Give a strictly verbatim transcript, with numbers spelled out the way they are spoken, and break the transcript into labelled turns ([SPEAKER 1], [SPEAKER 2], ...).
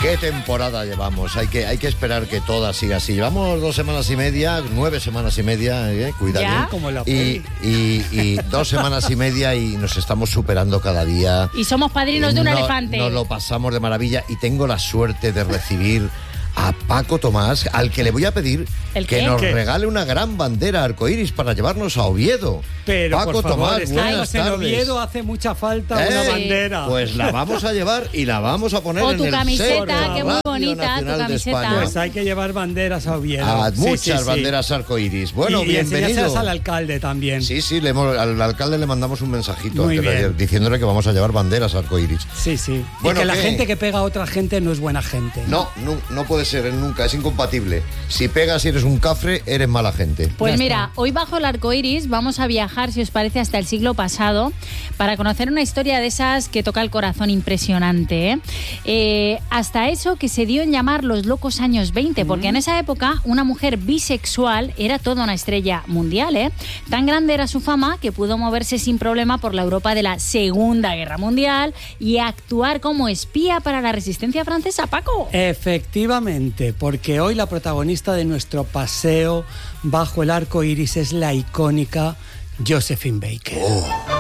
[SPEAKER 1] ¿Qué temporada llevamos? Hay que, hay que esperar que toda siga así. Llevamos dos semanas y media, nueve semanas y media, eh, cuidado.
[SPEAKER 2] ¿Ya?
[SPEAKER 3] Como la
[SPEAKER 1] Y, y, y dos semanas y media y nos estamos superando cada día.
[SPEAKER 2] Y somos padrinos de un
[SPEAKER 1] No-
[SPEAKER 2] elefante.
[SPEAKER 1] Nos lo pasamos de maravilla y tengo la suerte de recibir a Paco Tomás, al que le voy a pedir
[SPEAKER 2] ¿El
[SPEAKER 1] que
[SPEAKER 2] qué?
[SPEAKER 1] nos
[SPEAKER 3] ¿Qué?
[SPEAKER 1] regale una gran bandera arcoíris para llevarnos a Oviedo.
[SPEAKER 3] Pero,
[SPEAKER 1] Paco
[SPEAKER 3] por favor,
[SPEAKER 1] Tomás,
[SPEAKER 3] estamos
[SPEAKER 1] buenas
[SPEAKER 3] en
[SPEAKER 1] tardes.
[SPEAKER 3] Oviedo, hace mucha falta
[SPEAKER 1] Eh,
[SPEAKER 3] una bandera.
[SPEAKER 1] Pues la vamos a llevar y la vamos a poner
[SPEAKER 2] O
[SPEAKER 1] en
[SPEAKER 2] tu
[SPEAKER 1] el
[SPEAKER 2] camiseta,
[SPEAKER 1] set de la
[SPEAKER 2] que muy
[SPEAKER 1] Radio
[SPEAKER 2] bonita, tu
[SPEAKER 1] Nacional de
[SPEAKER 2] camiseta.
[SPEAKER 1] España.
[SPEAKER 3] Pues hay que llevar banderas a Oviedo.
[SPEAKER 1] A
[SPEAKER 3] Sí,
[SPEAKER 1] muchas
[SPEAKER 3] sí, sí.
[SPEAKER 1] banderas arcoíris. Bueno,
[SPEAKER 3] y, y
[SPEAKER 1] bienvenido.
[SPEAKER 3] enseñárselas al alcalde también.
[SPEAKER 1] Sí, sí, le hemos- al alcalde le mandamos un mensajito
[SPEAKER 3] Muy
[SPEAKER 1] antes de
[SPEAKER 3] bien.
[SPEAKER 1] ayer, diciéndole que vamos a llevar banderas arcoíris.
[SPEAKER 3] Sí, sí.
[SPEAKER 1] Bueno,
[SPEAKER 3] y que la
[SPEAKER 1] ¿qué?
[SPEAKER 3] gente que pega a otra gente no es buena gente.
[SPEAKER 1] No, no, no puede ser nunca, es incompatible. Si pegas y eres un cafre, eres mala gente.
[SPEAKER 2] Pues
[SPEAKER 3] Ya
[SPEAKER 2] mira,
[SPEAKER 3] está.
[SPEAKER 2] hoy bajo el arco iris vamos a viajar, si os parece, hasta el siglo pasado para conocer una historia de esas que toca el corazón impresionante. ¿eh? Eh, hasta eso que se dio en llamar los locos años veinte, porque en esa época una mujer bisexual era toda una estrella mundial. ¿eh? Tan grande era su fama que pudo moverse sin problema por la Europa de la Segunda Guerra Mundial y actuar como espía para la resistencia francesa, Paco.
[SPEAKER 3] Efectivamente, porque hoy la protagonista de nuestro paseo bajo el arco iris es la icónica Josephine Baker.
[SPEAKER 1] Oh.